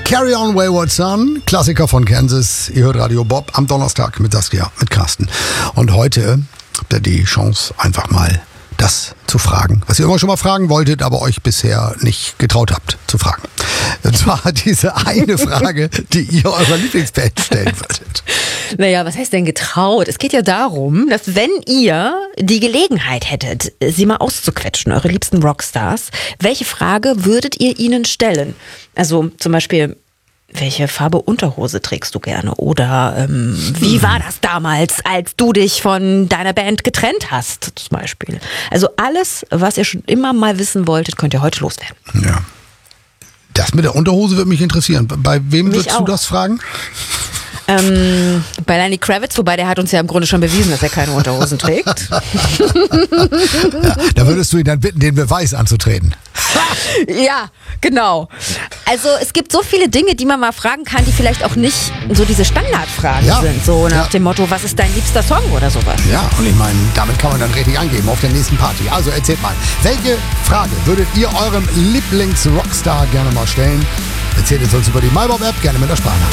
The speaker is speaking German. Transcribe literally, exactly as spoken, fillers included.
Carry On Wayward Son, Klassiker von Kansas. Ihr hört Radio Bob am Donnerstag mit Saskia, mit Carsten. Und heute habt ihr die Chance, einfach mal das zu fragen, was ihr immer schon mal fragen wolltet, aber euch bisher nicht getraut habt zu fragen. Und zwar diese eine Frage, die ihr eurer Lieblingsband stellen würdet. Naja, was heißt denn getraut? Es geht ja darum, dass wenn ihr die Gelegenheit hättet, sie mal auszuquetschen, eure liebsten Rockstars, welche Frage würdet ihr ihnen stellen? Also zum Beispiel, welche Farbe Unterhose trägst du gerne? Oder ähm, wie war das damals, als du dich von deiner Band getrennt hast, zum Beispiel? Also alles, was ihr schon immer mal wissen wolltet, könnt ihr heute loswerden. Ja. Das mit der Unterhose würde mich interessieren. Bei wem Mich würdest auch. du das fragen? Ähm, bei Lenny Kravitz, wobei der hat uns ja im Grunde schon bewiesen, dass er keine Unterhosen trägt. Ja, da würdest du ihn dann bitten, den Beweis anzutreten. Ja, genau. Also es gibt so viele Dinge, die man mal fragen kann, die vielleicht auch nicht so diese Standardfragen Ja. sind. So nach Ja. dem Motto, was ist dein liebster Song oder sowas. Ja, und ich meine, damit kann man dann richtig angeben auf der nächsten Party. Also erzählt mal, welche Frage würdet ihr eurem Lieblings-Rockstar gerne mal stellen? Erzählt es uns über die MyBob-App, gerne mit der Sprachnachricht.